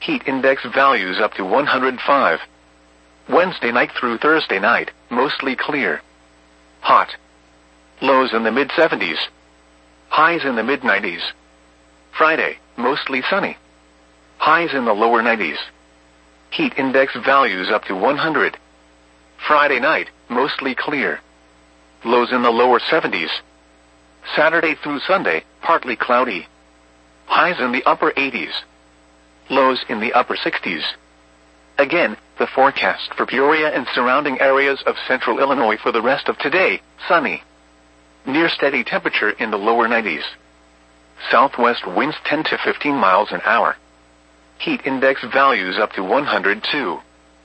Heat index values up to 105. Wednesday night through Thursday night, mostly clear. Hot. Lows in the mid-70s. Highs in the mid-90s. Friday, mostly sunny. Highs in the lower 90s. Heat index values up to 100. Friday night, mostly clear. Lows in the lower 70s. Saturday through Sunday, partly cloudy. Highs in the upper 80s. Lows in the upper 60s. Again, the forecast for Peoria and surrounding areas of central Illinois for the rest of today, sunny. Near steady temperature in the lower 90s. Southwest winds 10 to 15 miles an hour. Heat index values up to 102.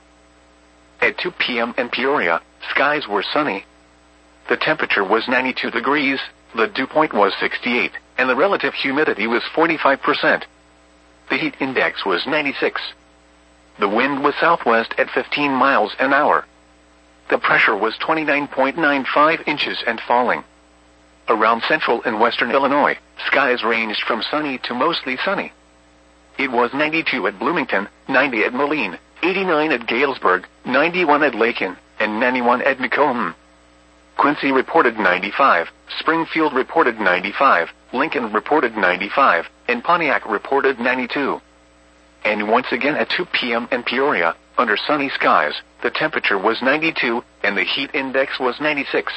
At 2 p.m. in Peoria, skies were sunny. The temperature was 92 degrees, the dew point was 68, and the relative humidity was 45%. The heat index was 96. The wind was southwest at 15 miles an hour. The pressure was 29.95 inches and falling. Around central and western Illinois, skies ranged from sunny to mostly sunny. It was 92 at Bloomington, 90 at Moline, 89 at Galesburg, 91 at Lakin, and 91 at Macomb. Quincy reported 95, Springfield reported 95, Lincoln reported 95, and Pontiac reported 92. And once again at 2 p.m. in Peoria, under sunny skies, the temperature was 92, and the heat index was 96.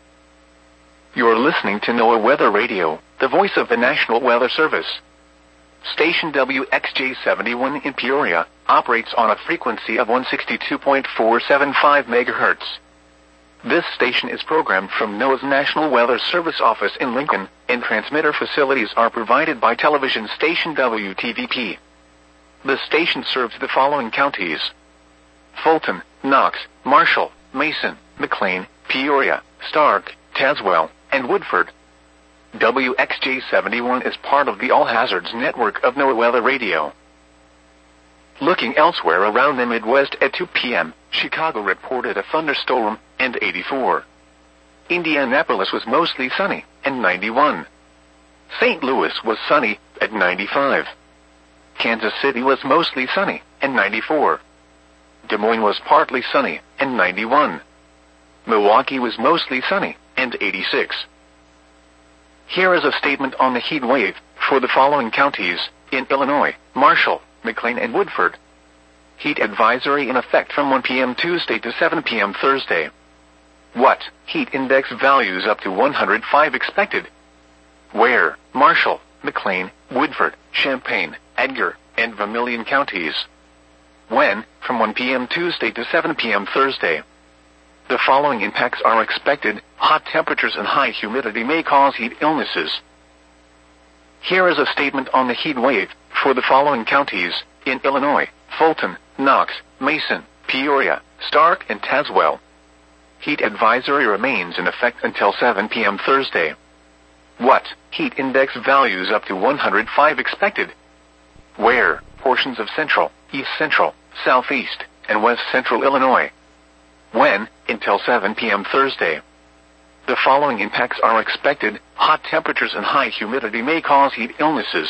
You're listening to NOAA Weather Radio, the voice of the National Weather Service. Station WXJ71 in Peoria operates on a frequency of 162.475 MHz. This station is programmed from NOAA's National Weather Service office in Lincoln, and transmitter facilities are provided by television station WTVP. The station serves the following counties: Fulton, Knox, Marshall, Mason, McLean, Peoria, Stark, Tazewell, and Woodford. WXJ71 is part of the All Hazards network of NOAA Weather Radio. Looking elsewhere around the Midwest at 2 p.m., Chicago reported a thunderstorm, and 84. Indianapolis was mostly sunny, and 91. St. Louis was sunny, at 95. Kansas City was mostly sunny, and 94. Des Moines was partly sunny, and 91. Milwaukee was mostly sunny, and 86. Here is a statement on the heat wave for the following counties in Illinois: Marshall, McLean, and Woodford. Heat advisory in effect from 1 p.m. Tuesday to 7 p.m. Thursday. What? Heat index values up to 105 expected. Where? Marshall, McLean, Woodford, Champaign, Edgar, and Vermilion counties. When? From 1 p.m. Tuesday to 7 p.m. Thursday. The following impacts are expected. Hot temperatures and high humidity may cause heat illnesses. Here is a statement on the heat wave for the following counties in Illinois: Fulton, Knox, Mason, Peoria, Stark, and Tazewell. Heat advisory remains in effect until 7 p.m. Thursday. What? Heat index values up to 105 expected. Where? Portions of central, east central, southeast, and west central Illinois. When? Until 7 p.m. Thursday. The following impacts are expected. Hot temperatures and high humidity may cause heat illnesses.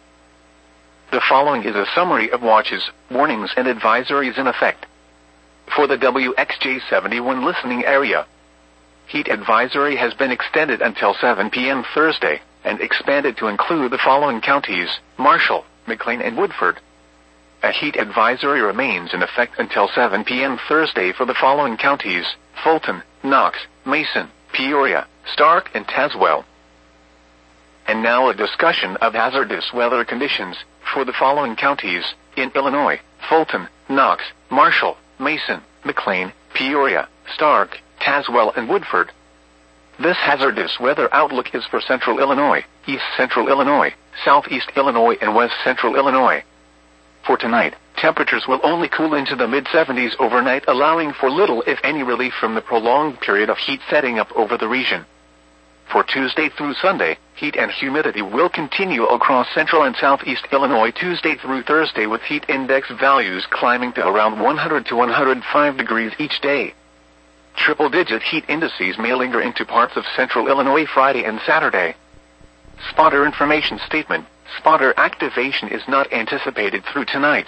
The following is a summary of watches, warnings, and advisories in effect. For the WXJ71 listening area, heat advisory has been extended until 7 p.m. Thursday, and expanded to include the following counties: Marshall, McLean, and Woodford. A heat advisory remains in effect until 7 p.m. Thursday for the following counties: Fulton, Knox, Mason, Peoria, Stark, and Tazewell. And now a discussion of hazardous weather conditions for the following counties in Illinois: Fulton, Knox, Marshall, Mason, McLean, Peoria, Stark, Tazewell, and Woodford. This hazardous weather outlook is for central Illinois, east central Illinois, southeast Illinois, and west central Illinois. For tonight, temperatures will only cool into the mid-70s overnight, allowing for little if any relief from the prolonged period of heat setting up over the region. For Tuesday through Sunday, heat and humidity will continue across central and southeast Illinois Tuesday through Thursday, with heat index values climbing to around 100 to 105 degrees each day. Triple-digit heat indices may linger into parts of central Illinois Friday and Saturday. Spotter information statement: spotter activation is not anticipated through tonight.